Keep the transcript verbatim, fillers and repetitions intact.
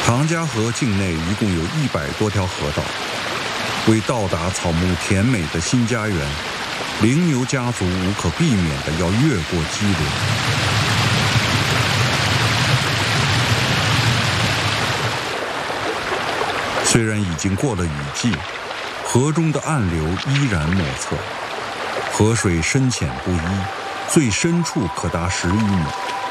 唐家河境内一共有一百多条河道，为到达草木甜美的新家园，羚牛家族无可避免地要越过激流。虽然已经过了雨季，河中的暗流依然莫测，河水深浅不一，最深处可达十余米。